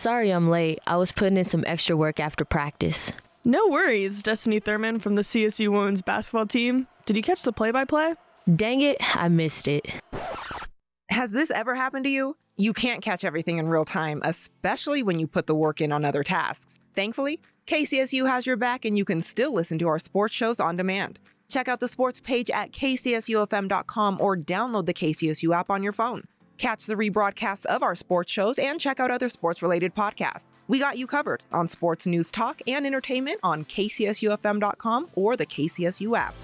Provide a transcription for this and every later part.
Sorry I'm late. I was putting in some extra work after practice. No worries, Destiny Thurman from the CSU women's basketball team. Did you catch the play-by-play? Dang it, I missed it. Has this ever happened to you? You can't catch everything in real time, especially when you put the work in on other tasks. Thankfully, KCSU has your back and you can still listen to our sports shows on demand. Check out the sports page at kcsufm.com or download the KCSU app on your phone. Catch the rebroadcasts of our sports shows and check out other sports-related podcasts. We got you covered on sports news, talk, and entertainment on kcsufm.com or the KCSU app.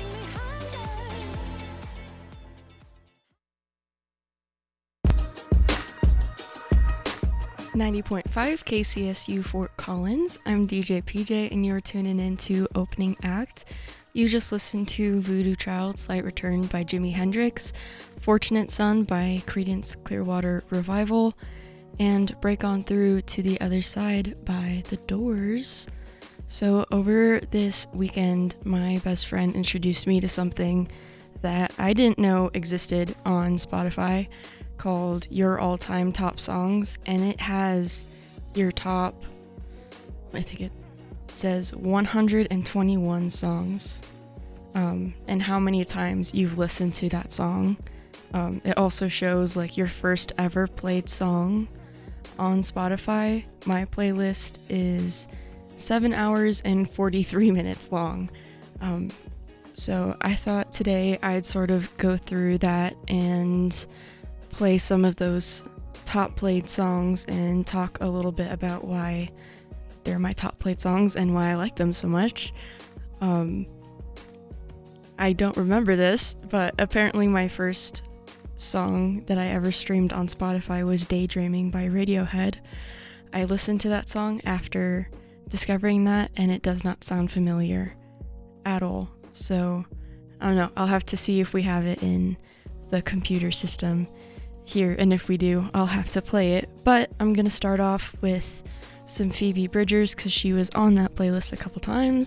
.5 KCSU Fort Collins. I'm DJ PJ and you're tuning in to Opening Act. You just listened to Voodoo Child, Slight Return by Jimi Hendrix, Fortunate Son by Creedence Clearwater Revival, and Break On Through to the Other Side by The Doors. So over this weekend, my best friend introduced me to something that I didn't know existed on Spotify called Your All-Time Top Songs, and it has your top, I think it says 121 songs, and how many times you've listened to that song. It also shows like your first ever played song on Spotify. My playlist is 7 hours and 43 minutes long. So I thought today I'd sort of go through that and play some of those top played songs and talk a little bit about why they're my top played songs and why I like them so much. I don't remember this, but apparently my first song that I ever streamed on Spotify was Daydreaming by Radiohead. I listened to that song after discovering that, and it does not sound familiar at all. So, I don't know, I'll have to see if we have it in the computer system here, and if we do, I'll have to play it. But I'm gonna start off with some Phoebe Bridgers because she was on that playlist a couple times.